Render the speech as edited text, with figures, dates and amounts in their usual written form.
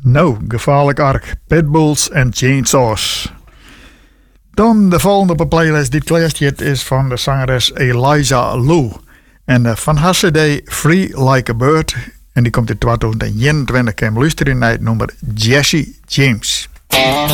Nou, gevaarlijk ark. Pitbulls en chainsaws. Dan de volgende op de playlist die het is van de zangeres Eliza Lou. En van haar cd Free Like a Bird. En die komt in 2021. Kan je luisteren naar het nummer Jesse James.